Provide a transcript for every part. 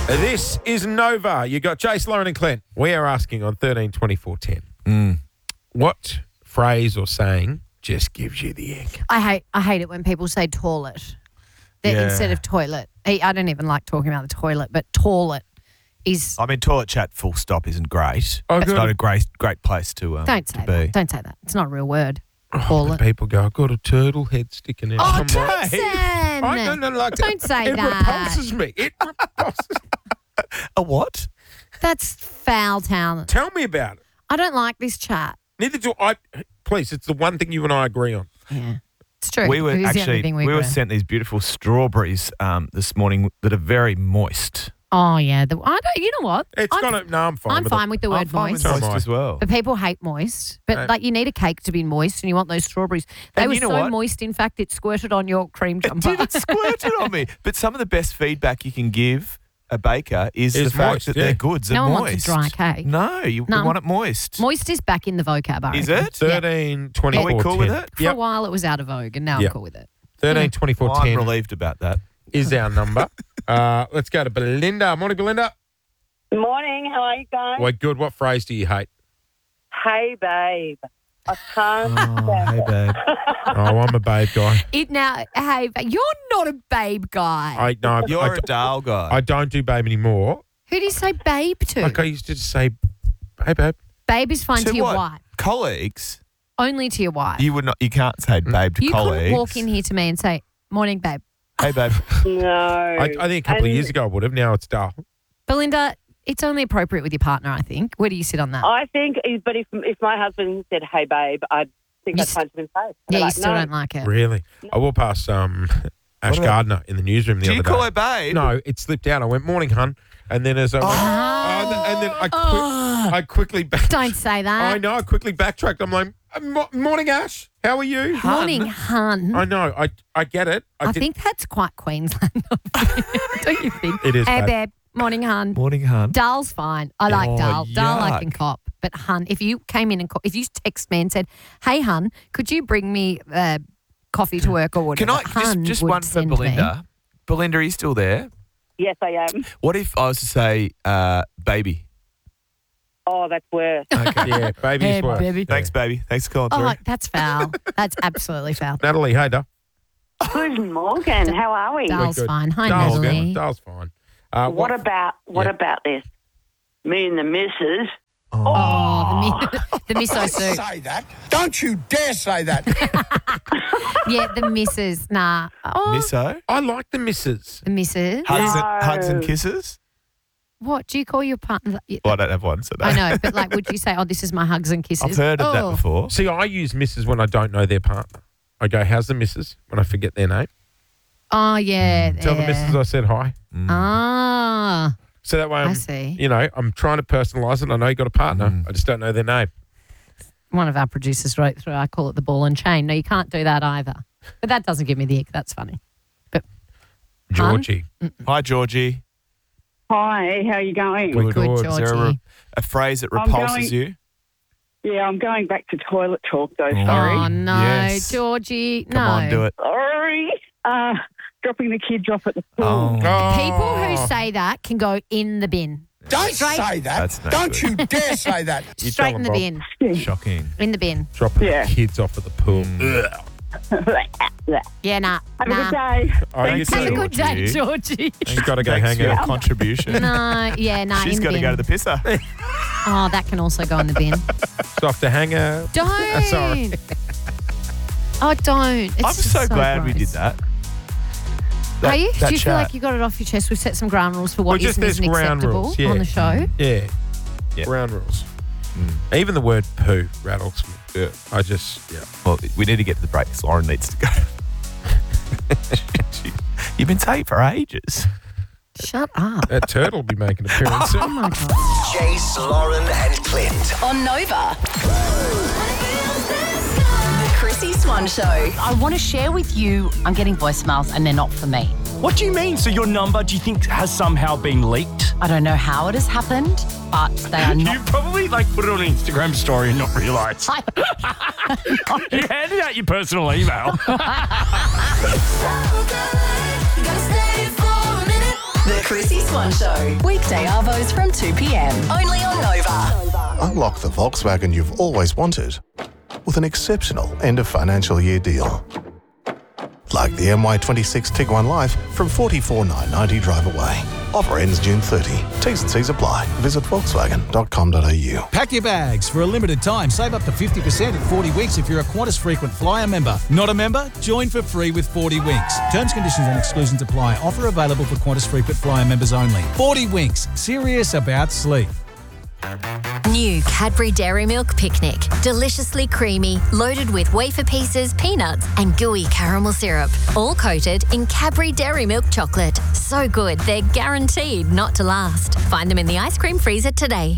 This is Nova. You got Jace, Lauren and Clint. We are asking on 13 24 10. What phrase or saying just gives you the ick? I hate it when people say toilet instead of toilet. I don't even like talking about the toilet, but toilet is. I mean, toilet chat full stop isn't great. Oh, it's good. not a great place to Don't say be. that. Don't say that. It's not a real word. When Toilet. people go, I've got a turtle head sticking out. Oh, I'm like, Jason! I don't like Don't say it. that. It repulses me. It repulses. A what? That's foul town. Tell me about it. I don't like this chat. Neither do I. Please, it's the one thing you and I agree on. Yeah, it's true. We were It is the only actually thing we agree were on. sent these beautiful strawberries this morning that are very moist. Oh yeah, you know what? It's got to. No, I'm fine. I'm with fine it. with the I'm word fine moist. with So am moist I. as well. But people hate moist. But like you need a cake to be moist, and you want those strawberries. They And were you know so what? moist. In fact, it squirted on your cream jumper. It squirted on me. But some of the best feedback you can give a baker is the fact moist, that yeah. their goods are No one moist. wants a dry cake. No, you No. want it moist. Moist is back in the vocab. I Is reckon. it? 13 24 Are we cool 10. with it? For a while, it was out of vogue, and now Yep. I'm cool with it. 13 24 I'm 10 relieved about that. is our number. Let's go to Belinda. Morning, Belinda. Morning, how are you guys? Well, good. What phrase do you hate? Hey, babe. I can't Oh, stand hey, it. babe. Oh, I'm a babe guy. Hey, you're not a babe guy. You're a Dale guy. I don't do babe anymore. Who do you say babe to? Like I used to just say, hey, babe. Babe is fine to your what? wife. Colleagues, Only to your wife. you can't say babe to You colleagues. couldn't walk in here to me and say, morning, babe. Hey, babe. No. I think a couple of years ago I would have. Now it's dull. Belinda, it's only appropriate with your partner, I think. Where do you sit on that? I think, but if my husband said, hey, babe, I'd think I'd punch him in the face. yeah, you Like, still no. don't like it. Really? I walked past Ash Gardner in the newsroom the Do other you day. call her babe? No, it slipped out. I went, morning, hun. And then as I went, and then I quickly backtracked. Don't say that. I know. I quickly backtracked. I'm like, morning, Ash. How are you? Morning, hun. I know. I get it. I think that's quite Queensland. Don't you think? It is, Hey, babe. babe. Morning, hun. Morning, hun. Dale's fine. I like Oh, Dale. Dale I yuck. can cop. But hun, if you came in and if you text me and said, hey, hun, could you bring me coffee to work or whatever? Can I Hun just would one for send me. Belinda? Belinda, are you still there? Yes, I am. What if I was to say baby? Oh, that's worse. Okay. Yeah, baby's Hey, worse. baby. Thanks, baby. Thanks for calling Oh, through. that's foul. That's absolutely foul. Natalie, hey, Duh. Good morning. How are we? Dale's Good. fine. Hi, Dale's Natalie. good. Dale's fine. What about this? Me and the missus. Oh, the miso soup. Say that. Don't you dare say that. Yeah, the missus. Nah. Oh, Misso? I like the missus. the missus. Hugs and kisses? What do you call your partner? Well, I don't have one, so no. I know, but like, would you say, "Oh, this is my hugs and kisses"? I've heard of that before. See, I use missus when I don't know their partner. I go, how's the missus? When I forget their name. Oh yeah. Tell the yeah. missus I said hi. Ah, So that way I see. I'm trying to personalise it. I know you got a partner. I just don't know their name. one of our producers wrote through. I call it the ball and chain. No, you can't do that either. But that doesn't give me the ick. That's funny. But Georgie. Hi, Georgie. Hi, how are you going? We're good, good. Is there Georgie. a phrase that I'm repulses going- you? Yeah, I'm going back to toilet talk though, Oh. sorry. Oh no, Yes. Georgie, Come no. on, do it. Sorry. Dropping the kids off at the pool. Oh. People who say that can go in the bin. Don't Straight- say that. That's no Don't good. you dare say that. You Straight tell in the them, bin. Shocking. In the bin. Dropping Yeah. the kids off at the pool. Ugh. Yeah, nah. Have a nah. good day. Oh, Thank you you, too. Have a good day, Georgie. Georgie. She's got to go Thanks hang for your out. contribution. No, yeah, nah. She's in the got to bin. go to the pisser. Oh, that can also go in the bin. Soft to hang out. Don't. Sorry. Oh, don't. It's I'm just so glad we gross. did that. Are you? that Do you feel chat. like you got it off your chest? We've set some ground rules for what Well, just is and there's isn't ground acceptable rules, yeah. on the show. Yeah. Yeah. Ground rules. Even the word poo rattles me. Yeah. I just, yeah. Well, we need to get to the break because Lauren needs to go. You've been saying it for ages. Shut up. That turtle will be making an appearance Oh soon. my God. Jace, Lauren, and Clint. On Nova. The Chrissy Swan Show. I want to share with you, I'm getting voicemails and they're not for me. What do you mean? So your number, do you think, has somehow been leaked? I don't know how it has happened, but they are You not. probably put it on an Instagram story and not realise. You handed out your personal email. The Chrissy Swan Show. Weekday arvos from 2 p.m. Only on Nova. Unlock the Volkswagen you've always wanted with an exceptional end of financial year deal. Like the MY26 Tiguan Life from $44,990 drive away. Offer ends June 30. T's and C's apply. Visit Volkswagen.com.au. Pack your bags. For a limited time, save up to 50% at 40 Winks if you're a Qantas Frequent Flyer member. Not a member? Join for free with 40 Winks. Terms, conditions and exclusions apply. Offer available for Qantas Frequent Flyer members only. 40 Winks. Serious about sleep. New Cadbury Dairy Milk Picnic. Deliciously creamy, loaded with wafer pieces, peanuts and gooey caramel syrup. All coated in Cadbury Dairy Milk chocolate. So good, they're guaranteed not to last. Find them in the ice cream freezer today.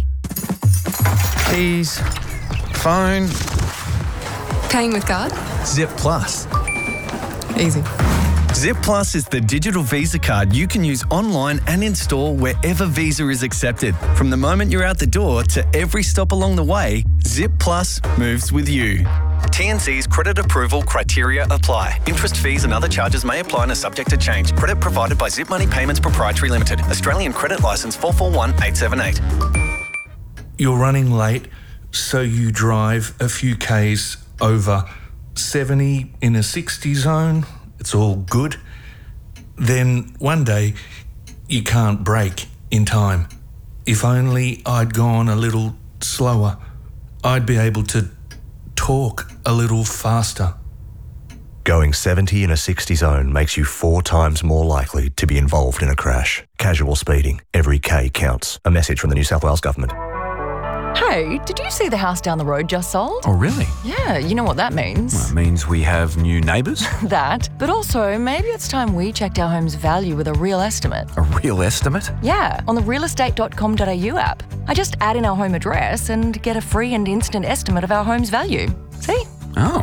Keys, phone. Paying with card? Zip Plus. Easy. Zip Plus is the digital Visa card you can use online and in store wherever Visa is accepted. From the moment you're out the door to every stop along the way, Zip Plus moves with you. TNC's credit approval criteria apply. Interest, fees and other charges may apply and are subject to change. Credit provided by Zip Money Payments Proprietary Limited. Australian Credit Licence 441878. You're running late, so you drive a few Ks over 70 in a 60 zone. It's all good. Then one day, you can't brake in time. If only I'd gone a little slower, I'd be able to talk a little faster. Going 70 in a 60 zone makes you 4 times more likely to be involved in a crash. Casual speeding. Every K counts. A message from the New South Wales Government. Hey, did you see the house down the road just sold? Oh, really? Yeah, you know what that means. Well, it means we have new neighbours. That, but also maybe it's time we checked our home's value with a real estimate. A real estimate? Yeah, on the realestate.com.au app. I just add in our home address and get a free and instant estimate of our home's value. See? Oh.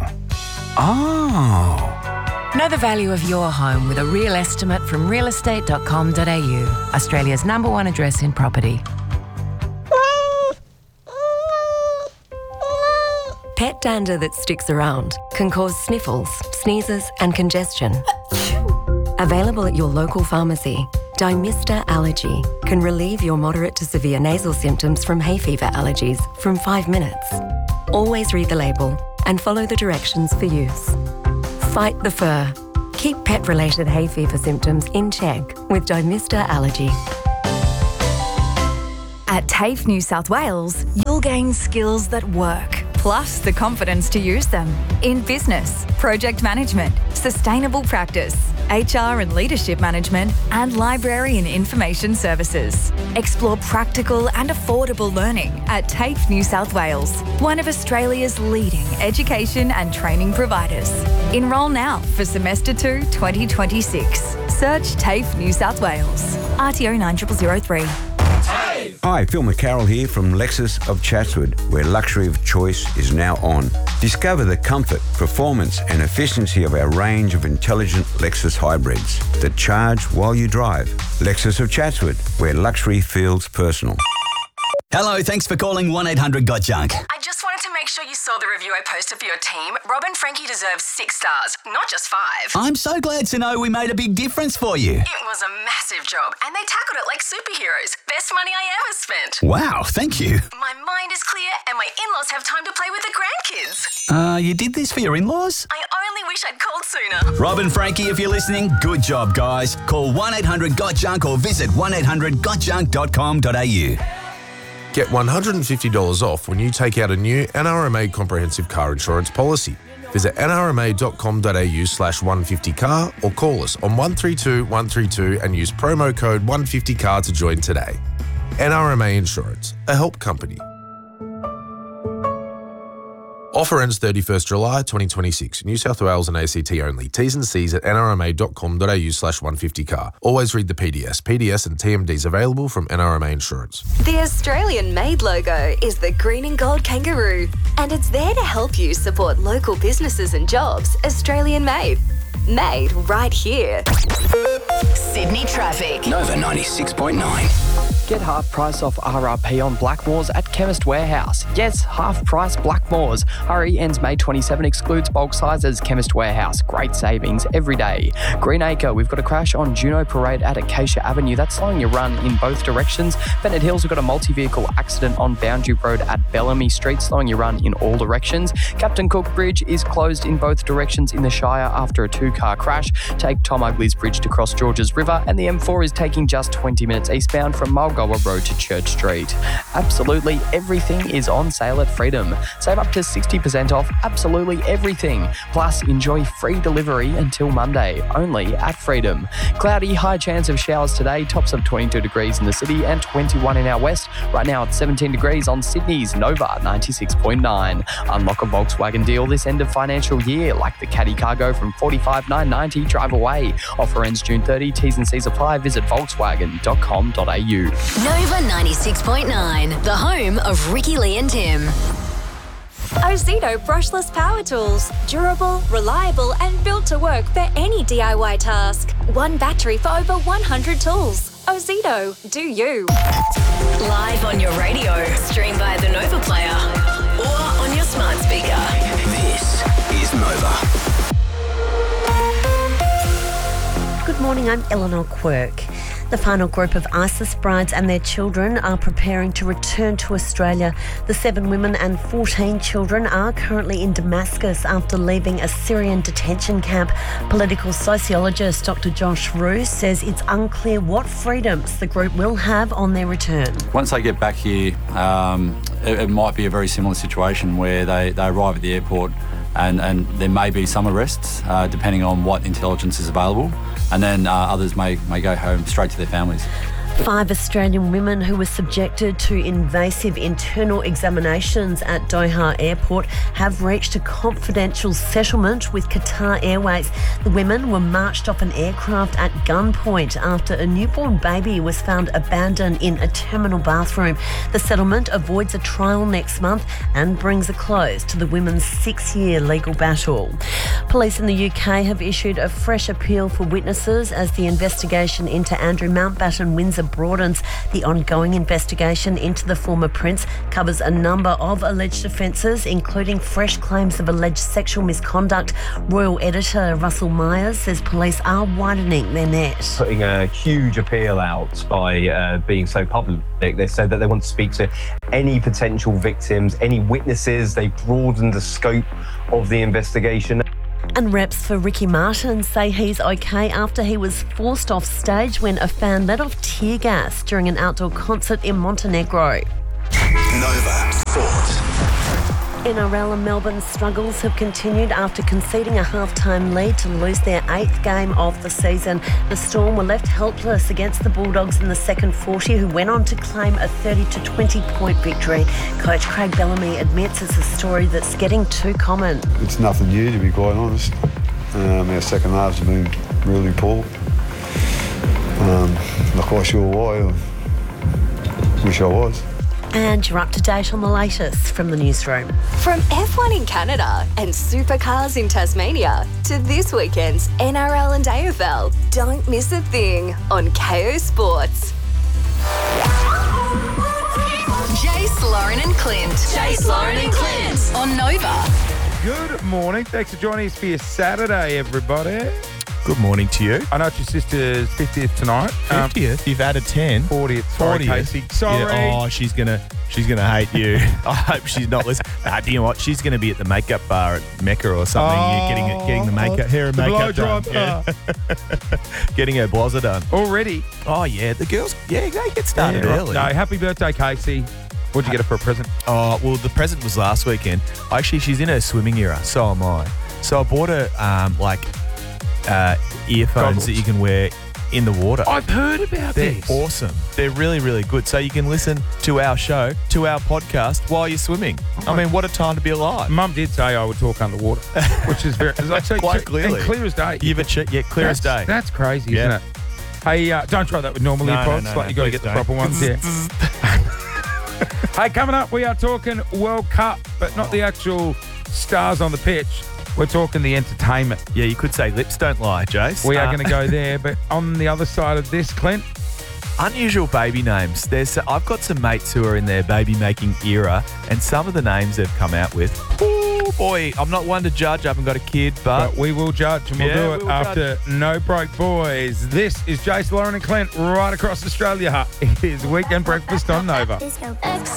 Know the value of your home with a real estimate from realestate.com.au, Australia's #1 address in property. Pet dander that sticks around can cause sniffles, sneezes and congestion. Available at your local pharmacy, Dymista Allergy can relieve your moderate to severe nasal symptoms from hay fever allergies from 5 minutes. Always read the label and follow the directions for use. Fight the fur. Keep pet-related hay fever symptoms in check with Dymista Allergy. At TAFE New South Wales, you'll gain skills that work, plus the confidence to use them in business, project management, sustainable practice, HR and leadership management, and library and information services. Explore practical and affordable learning at TAFE New South Wales, one of Australia's leading education and training providers. Enrol now for Semester 2 2026. Search TAFE New South Wales. RTO 9003. Hi, Phil McCarroll here from Lexus of Chatswood, where luxury of choice is now on. Discover the comfort, performance and efficiency of our range of intelligent Lexus hybrids that charge while you drive. Lexus of Chatswood, where luxury feels personal. Hello, thanks for calling 1-800-GOT-JUNK. I just wanted to make sure you saw the review I posted for your team. Rob and Frankie deserve 6 stars, not just 5. I'm so glad to know we made a big difference for you. It was a massive job, and they tackled it like superheroes. Best money I ever spent. Wow, thank you. My mind is clear, and my in-laws have time to play with the grandkids. You did this for your in-laws? I only wish I'd called sooner. Rob and Frankie, if you're listening, good job, guys. Call 1-800-GOT-JUNK or visit 1-800-GOTJUNK.com.au. Get $150 off when you take out a new NRMA comprehensive car insurance policy. Visit nrma.com.au/150car or call us on 132 132 and use promo code 150car to join today. NRMA Insurance, a help company. Offer ends 31st July 2026. New South Wales and ACT only. T's and C's at nrma.com.au/150car. Always read the PDS. PDS and TMDs available from NRMA Insurance. The Australian-made logo is the green and gold kangaroo, and it's there to help you support local businesses and jobs. Australian-made. Made right here. Sydney traffic. Nova 96.9. Get half price off RRP on Blackmores at Chemist Warehouse. Yes, half price Blackmores. Hurry, ends May 27, excludes bulk sizes. Chemist Warehouse. Great savings every day. Greenacre, we've got a crash on Juno Parade at Acacia Avenue. That's slowing your run in both directions. Bennett Hills, we've got a multi-vehicle accident on Boundary Road at Bellamy Street, slowing your run in all directions. Captain Cook Bridge is closed in both directions in the Shire after a two-car crash. Take Tom Ugley's Bridge to cross Georges River, and the M4 is taking just 20 minutes eastbound from Mulgoa Road to Church Street. Absolutely everything is on sale at Freedom. Save up to 60% off absolutely everything. Plus, enjoy free delivery until Monday, only at Freedom. Cloudy, high chance of showers today, tops of 22 degrees in the city and 21 in our west. Right now it's 17 degrees on Sydney's Nova 96.9. Unlock a Volkswagen deal this end of financial year, like the Caddy Cargo from $45,990, drive away. Offer ends June 30, T's and C's apply. Visit volkswagen.com.au. Nova 96.9, the home of Ricky Lee and Tim. Ozito brushless power tools. Durable, reliable and built to work for any DIY task. One battery for over 100 tools. Ozito, do you. Live on your radio, stream via the Nova Player or on your smart speaker. This is Nova. Good morning, I'm Eleanor Quirk. The final group of ISIS brides and their children are preparing to return to Australia. The 7 women and 14 children are currently in Damascus after leaving a Syrian detention camp. Political sociologist Dr. Josh Roos says it's unclear what freedoms the group will have on their return. Once they get back here, it might be a very similar situation where they arrive at the airport and there may be some arrests depending on what intelligence is available, and then others may go home straight to their families. 5 Australian women who were subjected to invasive internal examinations at Doha Airport have reached a confidential settlement with Qatar Airways. The women were marched off an aircraft at gunpoint after a newborn baby was found abandoned in a terminal bathroom. The settlement avoids a trial next month and brings a close to the women's 6-year legal battle. Police in the UK have issued a fresh appeal for witnesses as the investigation into Andrew Mountbatten Windsor broadens. The ongoing investigation into the former prince covers a number of alleged offences, including fresh claims of alleged sexual misconduct. Royal editor Russell Myers says police are widening their net. Putting a huge appeal out by being so public. They said that they want to speak to any potential victims, any witnesses. They broadened the scope of the investigation. And reps for Ricky Martin say he's okay after he was forced off stage when a fan let off tear gas during an outdoor concert in Montenegro. Nova Sport. NRL and Melbourne's struggles have continued after conceding a half-time lead to lose their 8th game of the season. The Storm were left helpless against the Bulldogs in the second 40, who went on to claim a 30-20 point victory. Coach Craig Bellamy admits it's a story that's getting too common. It's nothing new, to be quite honest. Our second halves have been really poor. Not quite sure why. I wish I was. And you're up to date on the latest from the newsroom. From F1 in Canada and supercars in Tasmania to this weekend's NRL and AFL, don't miss a thing on KO Sports. Jace, Lauren and Clint. Jace, Lauren and Clint on Nova. Good morning. Thanks for joining us for your Saturday, everybody. Good morning to you. I know it's your sister's 50th tonight. 50th? You've added 10. 40th. Sorry, 40th. Casey. Sorry. Yeah, oh, she's gonna hate you. I hope she's not listening. Do you know what? She's gonna be at the makeup bar at Mecca or something. Getting the makeup, hair and makeup done. Yeah. Getting her blazzer done. Already? Oh yeah, the girls. Yeah, they get started early. No, happy birthday, Casey. What'd you get her for a present? Oh well, the present was last weekend. Actually, she's in her swimming era. So am I. So I bought her earphones Goggles that you can wear in the water. I've heard about this. They're awesome. They're really, really good. So you can listen to our show, to our podcast while you're swimming. I mean, what a time to be alive. Mum did say I would talk underwater, which is very quite clearly. And clear as day. Clear as day. That's crazy, isn't it? Hey, don't try that with normal earpods. You got to get the proper ones. Yeah. Hey, coming up, we are talking World Cup, but not the actual stars on the pitch. We're talking the entertainment. Yeah, you could say lips don't lie, Jace. We are going to go there, but on the other side of this, Clint. Unusual baby names. I've got some mates who are in their baby making era, and some of the names they've come out with. Oh boy, I'm not one to judge. I haven't got a kid, but we will judge, and we'll do it after No Broke Boys. This is Jace, Lauren, and Clint right across Australia. It is Weekend Breakfast on Nova.